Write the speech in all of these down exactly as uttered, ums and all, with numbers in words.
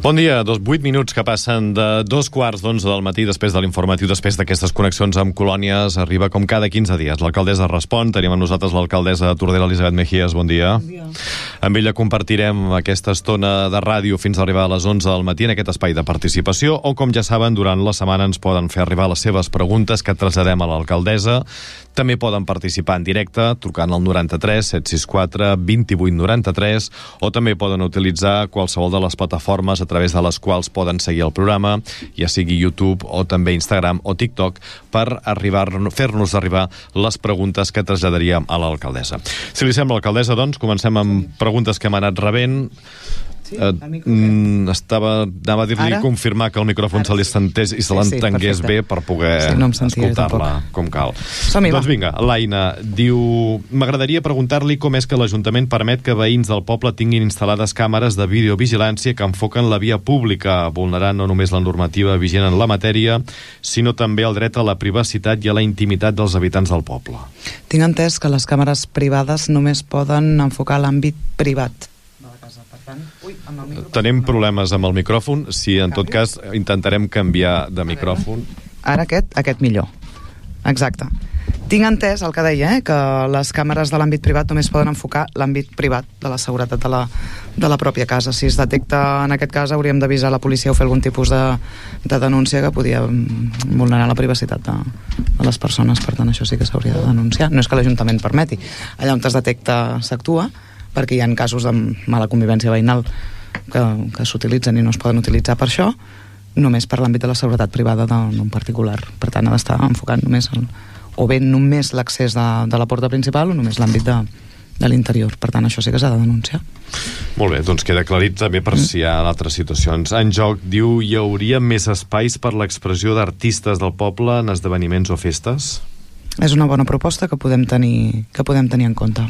Bon dia, dos, vuit minuts que passen de dos quarts d'onze del matí després de l'informatiu, després d'aquestes connexions amb colònies, arriba com cada quinze dies. L'alcaldessa respon, tenim amb nosaltres l'alcaldessa de Tordera, Elisabet Mejías, bon dia. Bon dia. Amb ella compartirem aquesta estona de ràdio fins a arribar a les onze del matí en aquest espai de participació, o com ja saben, durant la setmana ens poden fer arribar les seves preguntes que traslladem a l'alcaldessa. També poden participar en directe trucant al noranta-tres set sis quatre vint vuit noranta-tres, o també poden utilitzar qualsevol de les plataformes a través de les quals poden seguir el programa, ja sigui YouTube o també Instagram o TikTok, per arribar, fer-nos arribar les preguntes que traslladaríem a l'alcaldessa. Si li sembla, alcaldessa, doncs, comencem amb preguntes que hem anat rebent. Sí, Uh, mm, estava, anava a dir-li Ara? confirmar que el micròfon Ara se li sentés i se l'entengués sí, bé per poder sí, no em sentia escoltar-la com cal. Som-hi, Doncs va. vinga, l'Aina diu: m'agradaria preguntar-li com és que l'Ajuntament permet que veïns del poble tinguin instal·lades càmeres de videovigilància que enfoquen la via pública, vulnerant no només la normativa vigent en la matèria, sinó també el dret a la privacitat i a la intimitat dels habitants del poble. Tinc entès que les càmeres privades només poden enfocar l'àmbit privat de la casa. Per tant, ui, amb el micròfon... Tenim problemes amb el micròfon, si en tot cas intentarem canviar de micròfon. Ara aquest, aquest millor. Exacte. Tinc entès el que deia, eh, que les càmeres de l'àmbit privat només poden enfocar l'àmbit privat de la seguretat de la, de la pròpia casa. Si es detecta, en aquest cas, hauríem d'avisar la policia o fer algun tipus de, de denúncia que podia vulnerar la privacitat de, de les persones. Per tant, això sí que s'hauria de denunciar. No és que l'Ajuntament permeti. Allà on es detecta s'actua, perquè hi ha casos de mala convivència veïnal que, que s'utilitzen i no es poden utilitzar per això, només per l'àmbit de la seguretat privada d'un particular. Per tant, ha d'estar enfocant només el, o bé només l'accés de, de la porta principal o només l'àmbit de, de l'interior. Per tant, això sí que s'ha de denunciar. Molt bé, doncs queda aclarit també per si hi ha altres situacions. En joc, diu, hi hauria més espais per l'expressió d'artistes del poble en esdeveniments o festes? És una bona proposta que podem tenir, que podem tenir en compte.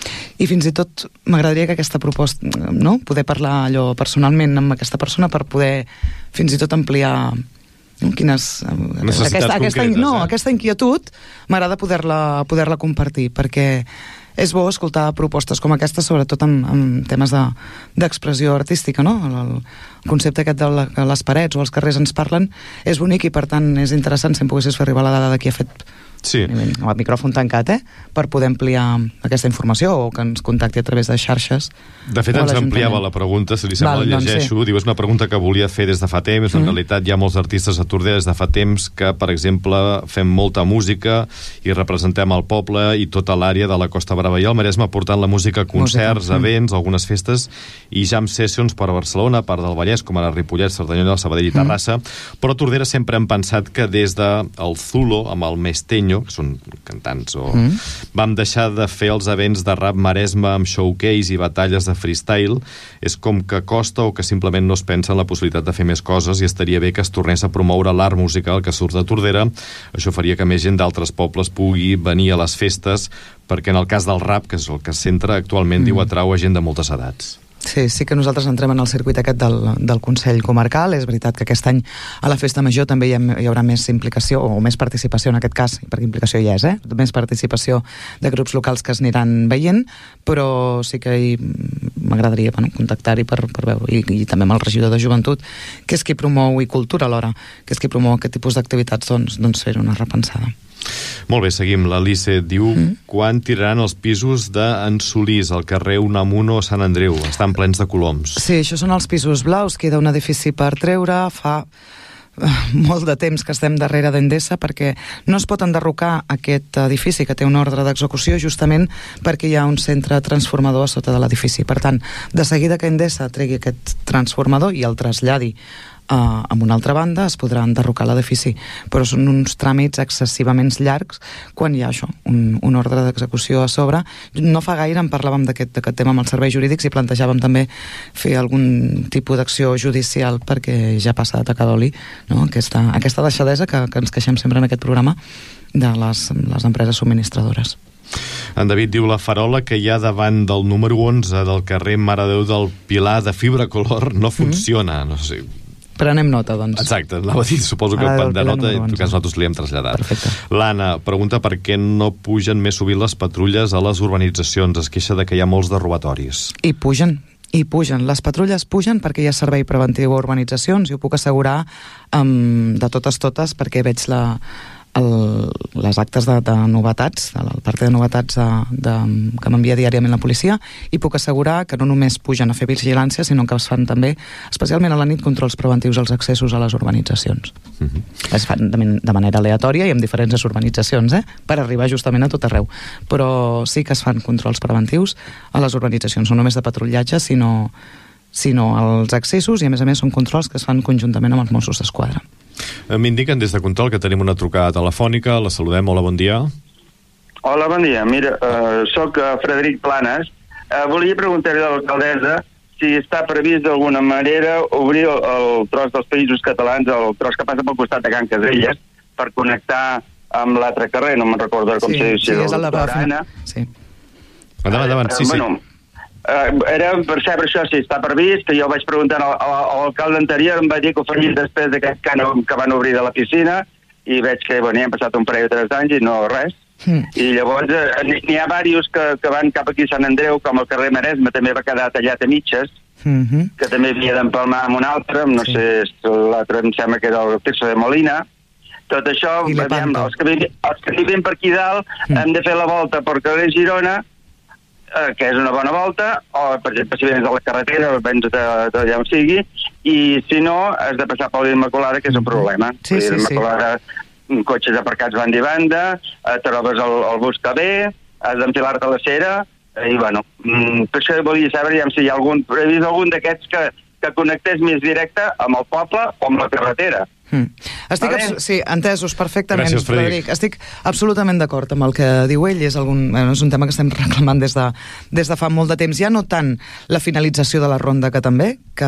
I fins i tot m'agradaria que aquesta proposta, no? Poder parlar allò personalment amb aquesta persona per poder fins i tot ampliar no? quines... Necessitats aquesta, aquesta, concretes, no, eh? aquesta inquietud m'agrada poder-la poder-la compartir, perquè és bo escoltar propostes com aquesta, sobretot en, en temes de, d'expressió artística, no? El, el concepte aquest de la, que les parets o els carrers ens parlen és bonic i, per tant, és interessant si em poguessis fer arribar la dada de qui ha fet Sí. amb el micròfon tancat, eh? Per poder ampliar aquesta informació o que ens contacti a través de xarxes. De fet, ens ampliava la pregunta, si li sembla, Val, la doncs llegeixo. sí. Diu, és una pregunta que volia fer des de fa temps. En Mm. realitat, hi ha molts artistes a Tordera des de fa temps que, per exemple, fem molta música i representem el poble i tota l'àrea de la Costa Brava i el Maresme portant la música a concerts, Música. events, algunes festes i jam sessions per a Barcelona, part del Vallès, com ara Ripollet, Cerdanyola, Sabadell i Terrassa. Però a Tordera sempre hem pensat que des del Zulo, amb el Mesteño, que són cantants, o... Mm. vam deixar de fer els events de rap Maresme amb showcase i batalles de freestyle. És com que costa o que simplement no es pensa en la possibilitat de fer més coses i estaria bé que es tornés a promoure l'art musical que surt de Tordera. Això faria que més gent d'altres pobles pugui venir a les festes, perquè en el cas del rap, que és el que es centra actualment, mm. diu, atrau a gent de moltes edats. Sí, sí que nosaltres entrem en el circuit aquest del, del Consell Comarcal. És veritat que aquest any a la Festa Major també hi, ha, hi haurà més implicació, o més participació en aquest cas, perquè implicació hi és, eh? Més participació de grups locals que es aniran veient, però sí que hi, m'agradaria bueno, contactar-hi per, per veure, i, i també amb el regidor de Joventut, que és qui promou, i Cultura alhora, que és qui promou aquest tipus d'activitats, doncs, doncs fer una repensada. Molt bé, seguim. L'Alice diu mm. quan tiraran els pisos d'en Solís, al carrer Unamuno a Sant Andreu? Estan plens de coloms. Sí, això són els pisos blaus. Queda un edifici per treure. Fa molt de temps que estem darrere d'Endesa perquè no es pot enderrocar aquest edifici que té un ordre d'execució justament perquè hi ha un centre transformador a sota de l'edifici. Per tant, de seguida que Endesa tregui aquest transformador i el traslladi Uh, amb una altra banda es podrà enderrocar l'edifici, però són uns tràmits excessivament llargs quan hi ha això, un, un ordre d'execució a sobre. No fa gaire en parlàvem d'aquest tema amb els serveis jurídics i plantejàvem també fer algun tipus d'acció judicial perquè ja passa de tacar d'oli, no? aquesta, aquesta deixadesa que, que ens queixem sempre en aquest programa de les, les empreses subministradores. En David diu la farola que hi ha davant del número onze del carrer Mare de Déu del Pilar de fibra color no funciona, mm. no sé. Prenem nota, doncs. Exacte, anava a dir, suposo que Ara, prendrà nota i en onze. tot cas nosaltres li hem traslladat. Perfecte. L'Anna pregunta per què no pugen més sovint les patrulles a les urbanitzacions. Es queixa de que hi ha molts de robatoris. I pugen, i pugen. Les patrulles pugen perquè hi ha servei preventiu a urbanitzacions, i ho puc assegurar um, de totes totes, perquè veig la, el, les actes de, de novetats, el part de novetats de, de, que m'envia diàriament la policia, i puc assegurar que no només pugen a fer vigilància, sinó que es fan també, especialment a la nit, controls preventius als accessos a les urbanitzacions. Uh-huh. Es fan de, de manera aleatòria i amb diferents urbanitzacions, eh? Per arribar justament a tot arreu. Però sí que es fan controls preventius a les urbanitzacions, no només de patrullatge, sinó, sinó als accessos, i a més a més són controls que es fan conjuntament amb els Mossos d'Esquadra. M'indiquen des de Control que tenim una trucada telefònica. La saludem. Hola, bon dia. Hola, bon dia. Mira, uh, soc uh, Frederic Planes. Uh, volia preguntar-li a l'alcaldessa si està previst d'alguna manera obrir el, el tros dels Països Catalans, el tros que passa pel costat de Can Caselles, per connectar amb l'altre carrer, no me'n recordo com sí, se diu. Sí, és el de Barana. Sí. Endavant, endavant, sí, sí. Bueno, Uh, era per saber això, si està previst, que jo vaig preguntar a, a, a l'alcalde anterior, em va dir que ho farien després d'aquest cànon que van obrir de la piscina, i veig que bueno, hi han passat un parell o tres anys i no res. Mm. I llavors uh, n'hi ha diversos que, que van cap aquí a Sant Andreu, com el carrer Maresme, també va quedar tallat a mitges, mm-hmm. que també havia d'empalmar amb un altre, no sí. sé, l'altre em sembla que era el Tirso de Molina. Tot això, veiem, els, que vivim, els que vivim per aquí dalt, mm. hem de fer la volta per carrer Girona, que és una bona volta, o per exemple si vens de la carretera o vens d'allà on sigui, i si no has de passar per l'Immaculada, que és un problema. Sí, sí, l'Immaculada, sí. Cotxes aparcats banda i banda, trobes el, el bus que ve, has d'enfilar-te a la cera, i bueno, per això volia saber si hi ha algun, he vist algun d'aquests que, que connectés més directe amb el poble o amb la carretera. Mm. Estic vale. Sí, entesos perfectament. Gràcies, Frederic. Frederic. Estic absolutament d'acord amb el que diu ell. És, algun, bueno, és un tema que estem reclamant des de, des de fa molt de temps. Ja no tant la finalització de la ronda, que també, que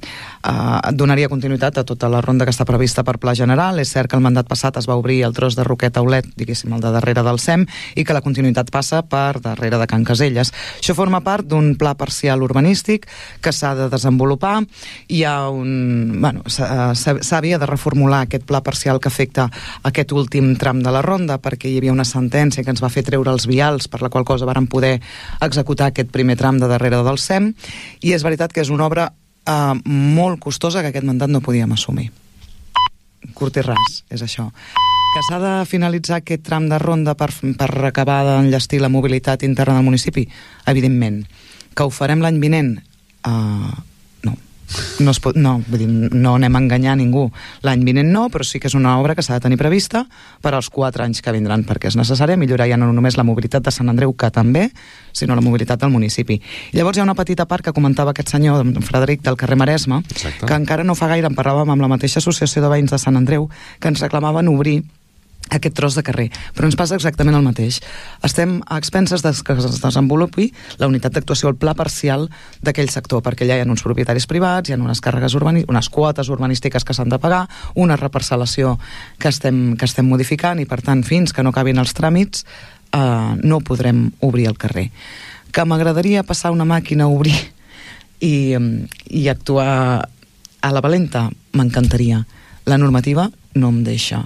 eh, donaria continuïtat a tota la ronda que està prevista per Pla General. És cert que el mandat passat es va obrir el tros de Roquet a Aulet, diguéssim, el de darrere del S E M, i que la continuïtat passa per darrere de Can Caselles. Això forma part d'un pla parcial urbanístic que s'ha de desenvolupar. Hi ha un... Bueno, s'havia de reformular aquest pla parcial que afecta aquest últim tram de la ronda, perquè hi havia una sentència que ens va fer treure els vials, per la qual cosa vàrem poder executar aquest primer tram de darrere del S E M, i és veritat que és una obra eh, molt costosa que aquest mandat no podíem assumir. Curt i ras, és això. Que s'ha de finalitzar aquest tram de ronda per, per acabar d'enllestir la mobilitat interna del municipi? Evidentment. Que ho farem l'any vinent? Uh, no. No, es pot, no, vull dir, no anem a enganyar ningú. L'any vinent no, però sí que és una obra que s'ha de tenir prevista per als quatre anys que vindran, perquè és necessari millorar ja no només la mobilitat de Sant Andreu, que també, sinó la mobilitat del municipi. I llavors hi ha una petita part que comentava aquest senyor, Frederic, del carrer Maresme, exacte, que encara no fa gaire en parlàvem amb la mateixa associació de veïns de Sant Andreu, que ens reclamaven obrir aquest tros de carrer, però ens passa exactament el mateix. Estem a expenses de que es desenvolupi la unitat d'actuació, el pla parcial d'aquell sector, perquè allà hi ha uns propietaris privats, hi ha unes càrregues urbanístiques, unes quotes urbanístiques que s'han de pagar, una reparcel·lació que estem, que estem modificant, i per tant, fins que no acabin els tràmits, eh, no podrem obrir el carrer. Que m'agradaria passar una màquina a obrir i, i actuar a la valenta, m'encantaria. La normativa no em deixa.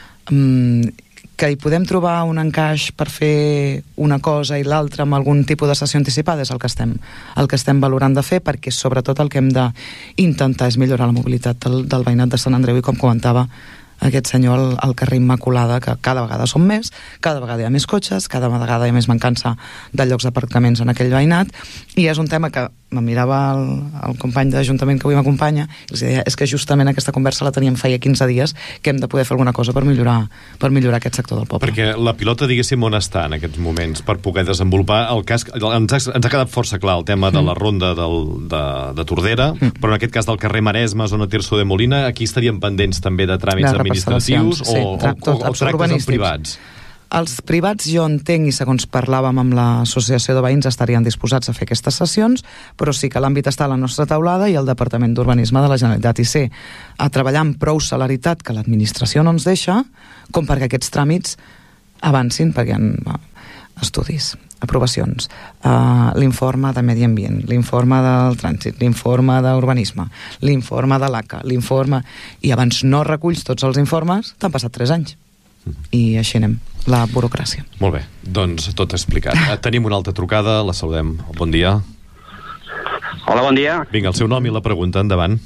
Mm, que hi podem trobar un encaix per fer una cosa i l'altra amb algun tipus de sessió anticipada és el que estem, el que estem valorant de fer, perquè sobretot el que hem d'intentar és millorar la mobilitat del, del veïnat de Sant Andreu, i com comentava aquest senyor al, al carrer Immaculada, que cada vegada són més, cada vegada hi ha més cotxes, cada vegada hi ha més mancança de llocs d'aparcaments en aquell veïnat, i és un tema que me mirava el, el company d'Ajuntament que avui m'acompanya i els deia, és que justament aquesta conversa la teníem feia quinze dies, que hem de poder fer alguna cosa per millorar, per millorar aquest sector del poble. Perquè la pilota, diguéssim, on està en aquests moments per poder desenvolupar el cas... Ens ha, ens ha quedat força clar el tema de la ronda del, de, de Tordera, mm. però en aquest cas del carrer Maresme, zona Tirso de Molina, aquí estaríem pendents també de tràmits administratius o, sí, tra tot, o, o tractes amb privats? Els privats, jo entenc, i segons parlàvem amb l'associació de veïns, estarien disposats a fer aquestes sessions, però sí que l'àmbit està a la nostra taulada i el Departament d'Urbanisme de la Generalitat I C a treballar amb prou celeritat, que l'administració no ens deixa, com perquè aquests tràmits avancin, perquè hi ha estudis, aprovacions, uh, l'informe de Medi Ambient, l'informe del trànsit, l'informe d'urbanisme, l'informe de l'A C A, l'informe... I abans no reculls tots els informes, t'han passat tres anys. I així anem, la burocràcia. Molt bé, doncs tot explicat. Tenim una altra trucada, la saludem. Bon dia. Hola, bon dia. Vinga, el seu nom i la pregunta, endavant.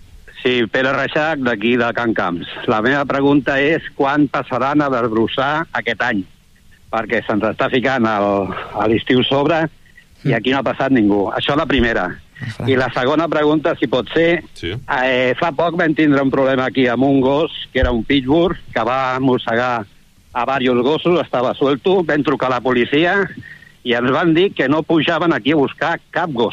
Sí, Pere Reixac, d'aquí de Can Camps. La meva pregunta és quan passaran a desbrossar aquest any? Perquè se'ns està ficant el, a l'estiu sobre i aquí no ha passat ningú. Això la primera. I la segona pregunta, si pot ser, sí. eh, fa poc vam tindre un problema aquí amb un gos, que era un pitbull, que va mossegar a diversos gossos, estava suelto, vam trucar a la policia i ens van dir que no pujaven aquí a buscar cap gos.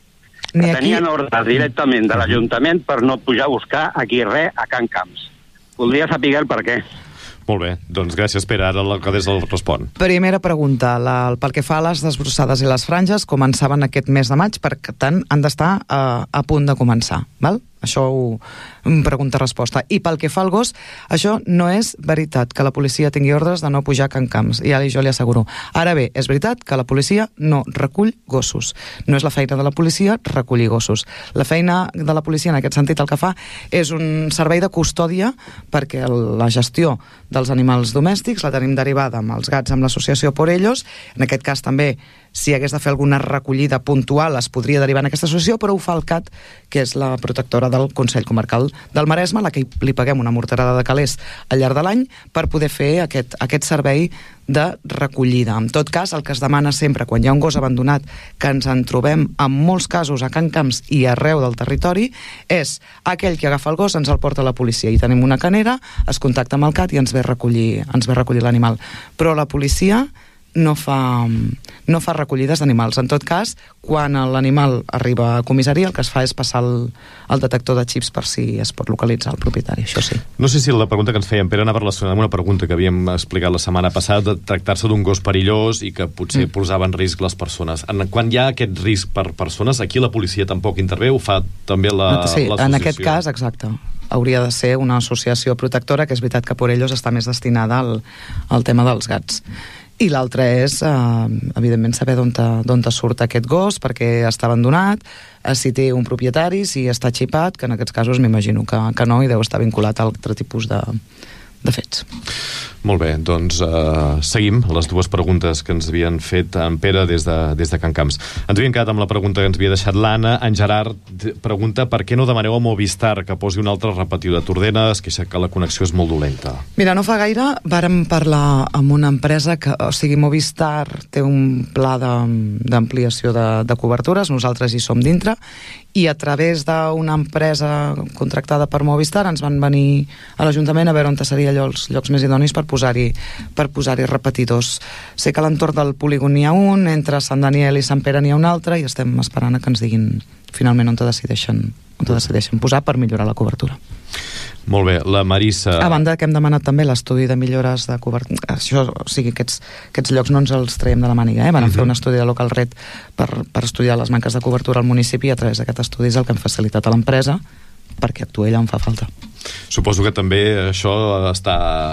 Ni que aquí... tenien ordres directament de l'Ajuntament per no pujar a buscar aquí res a Can Camps. Voldria saber el per què. Molt bé, doncs gràcies, Pere. Ara l'alcaldessa el respon. Primera pregunta. La, pel que fa a les desbrossades i les franges, començaven aquest mes de maig, per tant, han d'estar a, a punt de començar, val? Això ho pregunta-resposta. I pel que fa al gos, això no és veritat que la policia tingui ordres de no pujar a Can Camps, ja jo li asseguro. Ara bé, és veritat que la policia no recull gossos. No és la feina de la policia recollir gossos. La feina de la policia en aquest sentit el que fa és un servei de custòdia perquè la gestió dels animals domèstics la tenim derivada amb els gats amb l'associació Por Ellos. En aquest cas també, si hagués de fer alguna recollida puntual es podria derivar en aquesta associació, però ho fa el C A T, que és la protectora del Consell Comarcal del Maresme, a la que li paguem una morterada de calés al llarg de l'any per poder fer aquest, aquest servei de recollida. En tot cas, el que es demana sempre quan hi ha un gos abandonat, que ens en trobem en molts casos a Can Camps i arreu del territori, és aquell que agafa el gos ens el porta a la policia i tenim una canera, es contacta amb el C A T i ens ve a recollir, ens ve a recollir l'animal. Però la policia no fa, no fa recollides d'animals. En tot cas, quan l'animal arriba a comissaria, el que es fa és passar el, el detector de xips per si es pot localitzar el propietari, això sí. No sé si la pregunta que ens feien, Pere, anava relacionada amb una pregunta que havíem explicat la setmana passada, de tractar-se d'un gos perillós i que potser mm. posava en risc les persones. En, quan hi ha aquest risc per persones, aquí la policia tampoc intervé, ho fa també la, sí, l'associació? En aquest cas, exacte. Hauria de ser una associació protectora, que és veritat que Por Ellos està més destinada al, al tema dels gats. I l'altre és, eh, evidentment, saber d'on te surt aquest gos, perquè està abandonat, eh, si té un propietari, si està xipat, que en aquests casos m'imagino que, que no, i deu estar vinculat a altre tipus de, de fets. Molt bé, doncs uh, seguim les dues preguntes que ens havien fet en Pere des de, des de Can Camps. Ens havíem quedat amb la pregunta que ens havia deixat l'Anna. En Gerard pregunta per què no demaneu a Movistar que posi un altre repetidor. Tordena es queixa que la connexió és molt dolenta. Mira, no fa gaire vàrem parlar amb una empresa que, o sigui, Movistar té un pla d'ampliació de, de, de cobertures, nosaltres hi som dintre, i a través d'una empresa contractada per Movistar ens van venir a l'Ajuntament a veure on seria allò els llocs més idonis per posar-hi per posar-hi repetidors. Sé que a l'entorn del polígon n'hi ha un, entre Sant Daniel i Sant Pere n'hi ha un altre, i estem esperant a que ens diguin finalment on te decideixen, on te decideixen posar per millorar la cobertura. Molt bé, la Marissa... A banda que hem demanat també l'estudi de millores de cobertura. Això, o sigui, aquests, aquests llocs no ens els traiem de la màniga, eh? Van uh-huh. fer un estudi de Local Red per, per estudiar les manques de cobertura al municipi, i a través d'aquest estudi és el que hem facilitat a l'empresa perquè actuï allà on fa falta. Suposo que també això està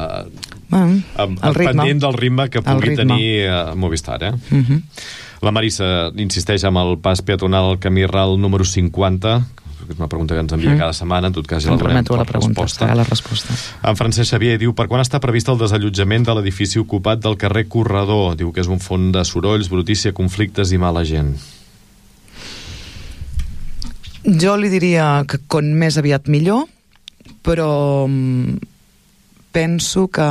bueno, amb, amb pendent del ritme que pugui tenir uh, Movistar, eh? Uh-huh. La Marissa insisteix amb el pas peatonal al camí ral número cinquanta, que és una pregunta que ens envia mm. cada setmana, en tot cas ja la donem per la pregunta, resposta. la resposta. En Francesc Xavier diu, per quan està previst el desallotjament de l'edifici ocupat del carrer Corredor? Diu que és un font de sorolls, brutícia, conflictes i mala gent. Jo li diria que com més aviat millor, però penso que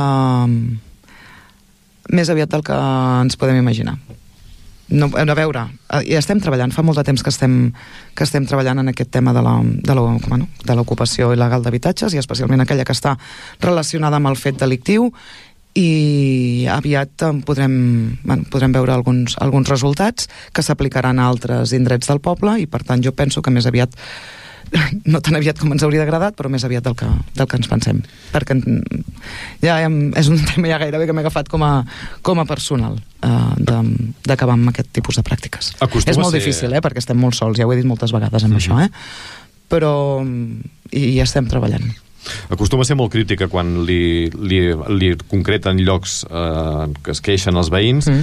més aviat del que ens podem imaginar. No, a veure, hi estem treballant, fa molt de temps que estem, que estem treballant en aquest tema de la, de la, bueno, de l'ocupació il·legal d'habitatges, i especialment aquella que està relacionada amb el fet delictiu, i aviat podrem, bueno, podrem veure alguns, alguns resultats que s'aplicaran a altres indrets del poble, i per tant jo penso que més aviat, no tan aviat com ens hauria agradat, però més aviat del que, del que ens pensem, perquè ja hem, és un tema ja gairebé que m'he agafat com a, com a personal, eh, d'acabar amb aquest tipus de pràctiques. Acostuma és molt ser... difícil, eh, perquè estem molt sols, ja ho he dit moltes vegades amb mm-hmm. això, eh? Però hi, hi estem treballant. Acostuma a ser molt crítica quan li, li, li concreten llocs eh, que es queixen els veïns, mm.